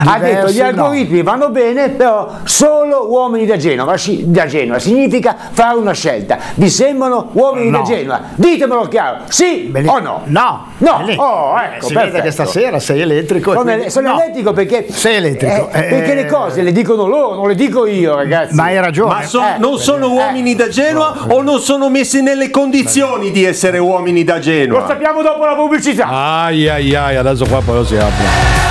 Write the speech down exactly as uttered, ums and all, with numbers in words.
ha detto Diversi gli algoritmi no. vanno bene, però solo uomini da Genova, si- da Genova significa fare una scelta. Vi sembrano uomini No. da Genova? Ditemelo chiaro, sì Belli- o no? No. No, Belli- oh, Eh, ecco, si vede perfetto. che stasera sei elettrico. e Sono, quindi- sono no. elettrico perché, Sei elettrico, eh, eh, perché le cose le dicono loro, non le dico io, ragazzi. Ma hai ragione. Ma so- Eh, non sono uomini da Genova o non sono messi nelle condizioni di essere uomini da Lo Genova? sappiamo dopo la pubblicità. Ai ai ai, adesso qua poi lo si apre.